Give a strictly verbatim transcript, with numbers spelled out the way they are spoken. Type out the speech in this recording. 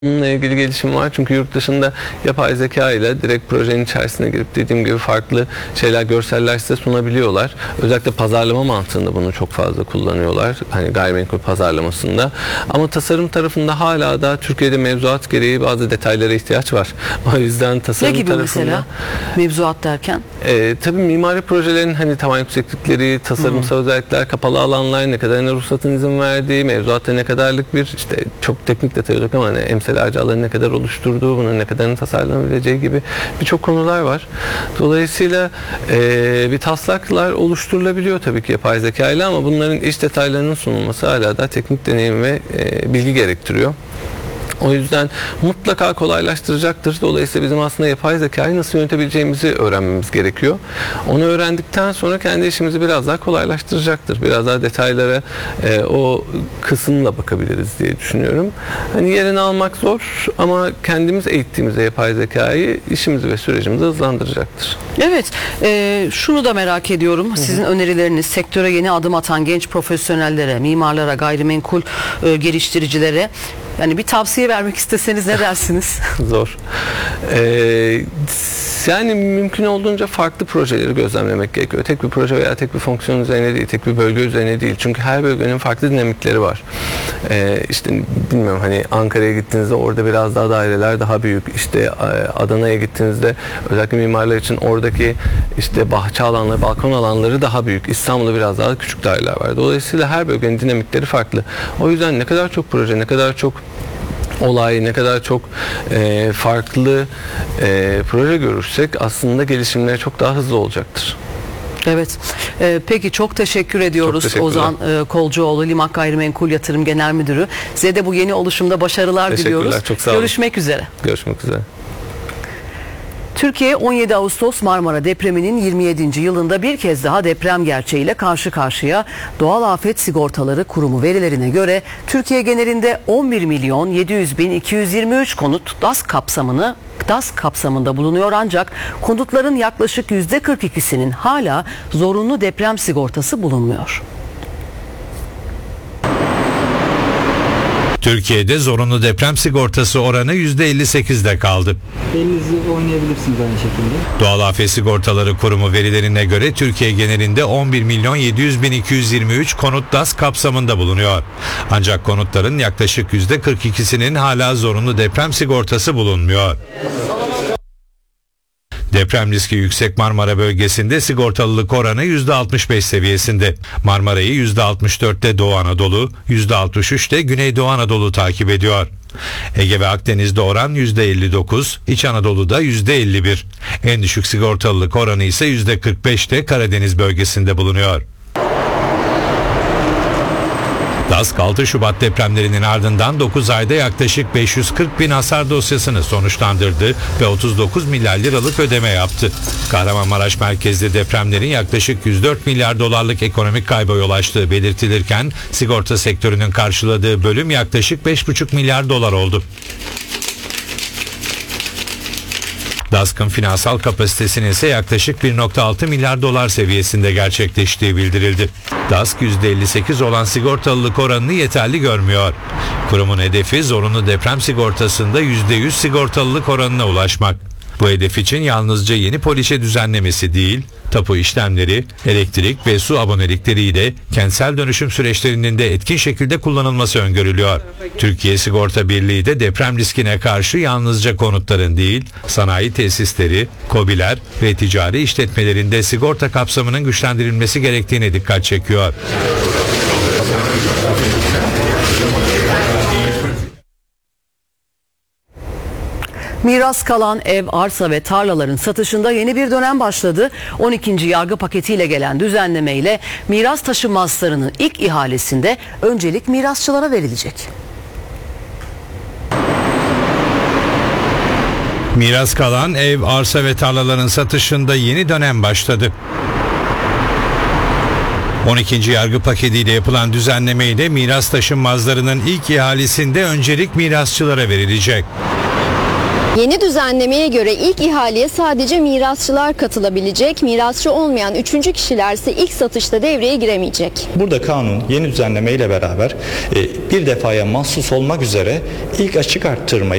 Bununla ilgili gelişim var çünkü yurt dışında yapay zeka ile direkt projenin içerisine girip dediğim gibi farklı şeyler, görseller size sunabiliyorlar. Özellikle pazarlama mantığında bunu çok fazla kullanıyorlar. Hani gayrimenkul pazarlamasında. Ama tasarım tarafında hala da Türkiye'de mevzuat gereği bazı detaylara ihtiyaç var. O yüzden tasarım ne gibi tarafında, mesela mevzuat derken? E, tabii mimari projelerin hani tavan yükseklikleri, tasarımsal hmm. özellikler, kapalı alanlar, ne kadarına ruhsatın izin verdiği, mevzuatta ne kadarlık bir işte çok teknik detay olacak ama hani emsal alanı ne kadar oluşturduğu, bunun ne kadarını tasarlanabileceği gibi birçok konular var. Dolayısıyla e, bir taslaklar oluşturulabiliyor tabii ki yapay zeka ile ama bunların iç detaylarının sunulması hala da teknik deneyim ve e, bilgi gerektiriyor. O yüzden mutlaka kolaylaştıracaktır. Dolayısıyla bizim aslında yapay zekayı nasıl yönetebileceğimizi öğrenmemiz gerekiyor. Onu öğrendikten sonra kendi işimizi biraz daha kolaylaştıracaktır. Biraz daha detaylara e, o kısımla bakabiliriz diye düşünüyorum. Hani yerini almak zor ama kendimiz eğittiğimizde yapay zekayı işimizi ve sürecimizi hızlandıracaktır. Evet. E, şunu da merak ediyorum. Sizin Hı-hı. önerileriniz sektöre yeni adım atan genç profesyonellere, mimarlara, gayrimenkul e, geliştiricilere yani bir tavsiye vermek isteseniz ne dersiniz? Zor. Ee, yani mümkün olduğunca farklı projeleri gözlemlemek gerekiyor. Tek bir proje veya tek bir fonksiyon üzerine değil, tek bir bölge üzerine değil. Çünkü her bölgenin farklı dinamikleri var. Ee, işte bilmiyorum hani Ankara'ya gittiğinizde orada biraz daha daireler daha büyük. İşte Adana'ya gittiğinizde özellikle mimarlar için oradaki işte bahçe alanları, balkon alanları daha büyük. İstanbul'da biraz daha küçük daireler var. Dolayısıyla her bölgenin dinamikleri farklı. O yüzden ne kadar çok proje, ne kadar çok olay, ne kadar çok e, farklı e, proje görürsek aslında gelişimleri çok daha hızlı olacaktır. Evet. Ee, peki çok teşekkür ediyoruz çok Ozan e, Kolcuoğlu, Limak Gayrimenkul Yatırım Genel Müdürü. Size de bu yeni oluşumda başarılar diliyoruz. Çok sağ olun. Görüşmek üzere. Görüşmek üzere. Türkiye on yedi Ağustos Marmara depreminin yirmi yedinci yılında bir kez daha deprem gerçeğiyle karşı karşıya. Doğal Afet Sigortaları Kurumu verilerine göre Türkiye genelinde on bir milyon yedi yüz bin iki yüz yirmi üç konut D A S kapsamını D A S kapsamında bulunuyor ancak konutların yaklaşık yüzde kırk ikisinin hala zorunlu deprem sigortası bulunmuyor. Türkiye'de zorunlu deprem sigortası oranı yüzde elli sekizde kaldı. Elinizi oynayabilirsiniz aynı şekilde. Doğal Afet Sigortaları Kurumu verilerine göre Türkiye genelinde on bir milyon yedi yüz bin iki yüz yirmi üç konut D A S kapsamında bulunuyor. Ancak konutların yaklaşık yüzde kırk ikisinin hala zorunlu deprem sigortası bulunmuyor. Deprem riski yüksek Marmara bölgesinde sigortalılık oranı yüzde altmış beş seviyesinde. Marmara'yı yüzde altmış dörtte Doğu Anadolu, yüzde altmış üçte Güneydoğu Anadolu takip ediyor. Ege ve Akdeniz'de oran yüzde elli dokuz, İç Anadolu'da yüzde elli bir. En düşük sigortalılık oranı ise yüzde kırk beşte Karadeniz bölgesinde bulunuyor. D A S altı Şubat depremlerinin ardından dokuz ayda yaklaşık beş yüz kırk bin hasar dosyasını sonuçlandırdı ve otuz dokuz milyar liralık ödeme yaptı. Kahramanmaraş merkezli depremlerin yaklaşık yüz dört milyar dolarlık ekonomik kayba yol açtığı belirtilirken sigorta sektörünün karşıladığı bölüm yaklaşık beş buçuk milyar dolar oldu. D A S'ın finansal kapasitesinin ise yaklaşık bir virgül altı milyar dolar seviyesinde gerçekleştiği bildirildi. D A S yüzde elli sekiz olan sigortalılık oranını yeterli görmüyor. Kurumun hedefi zorunlu deprem sigortasında yüzde yüz sigortalılık oranına ulaşmak. Bu hedef için yalnızca yeni poliçe düzenlemesi değil, tapu işlemleri, elektrik ve su abonelikleriyle kentsel dönüşüm süreçlerinin de etkin şekilde kullanılması öngörülüyor. Türkiye Sigorta Birliği de deprem riskine karşı yalnızca konutların değil, sanayi tesisleri, KOBİ'ler ve ticari işletmelerinde sigorta kapsamının güçlendirilmesi gerektiğine dikkat çekiyor. Miras kalan ev, arsa ve tarlaların satışında yeni bir dönem başladı. on ikinci yargı paketiyle gelen düzenleme ile miras taşınmazlarının ilk ihalesinde öncelik mirasçılara verilecek. Miras kalan ev, arsa ve tarlaların satışında yeni dönem başladı. on ikinci yargı paketiyle yapılan düzenleme ile miras taşınmazlarının ilk ihalesinde öncelik mirasçılara verilecek. Yeni düzenlemeye göre ilk ihaleye sadece mirasçılar katılabilecek. Mirasçı olmayan üçüncü kişilerse ilk satışta devreye giremeyecek. Burada kanun yeni düzenleme ile beraber e, bir defaya mahsus olmak üzere ilk açık arttırmayı